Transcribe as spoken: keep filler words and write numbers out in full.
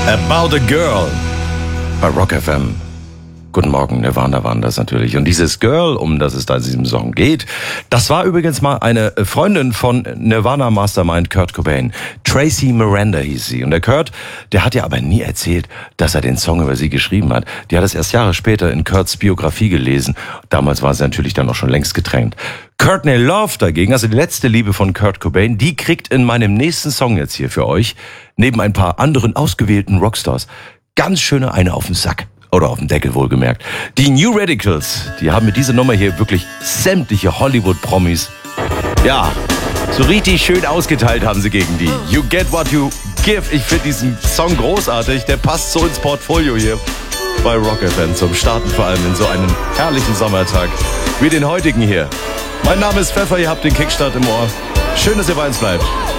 About a Girl bei Rock F M. Guten Morgen, Nirvana waren das natürlich. Und dieses Girl, um das es da in diesem Song geht, das war übrigens mal eine Freundin von Nirvana Mastermind Kurt Cobain. Tracy Miranda hieß sie. Und der Kurt, der hat ja aber nie erzählt, dass er den Song über sie geschrieben hat. Die hat es erst Jahre später in Kurts Biografie gelesen. Damals war sie natürlich dann auch schon längst getrennt. Courtney Love dagegen, also die letzte Liebe von Kurt Cobain, die kriegt in meinem nächsten Song jetzt hier für euch, neben ein paar anderen ausgewählten Rockstars, ganz schöne eine auf den Sack. Oder auf dem Deckel wohlgemerkt. Die New Radicals, die haben mit dieser Nummer hier wirklich sämtliche Hollywood-Promis, ja, so richtig schön ausgeteilt haben sie gegen die. You get what you give. Ich finde diesen Song großartig. Der passt so ins Portfolio hier bei Rock F M zum Starten, vor allem in so einem herrlichen Sommertag wie den heutigen hier. Mein Name ist Pfeffer, ihr habt den Kickstart im Ohr. Schön, dass ihr bei uns bleibt.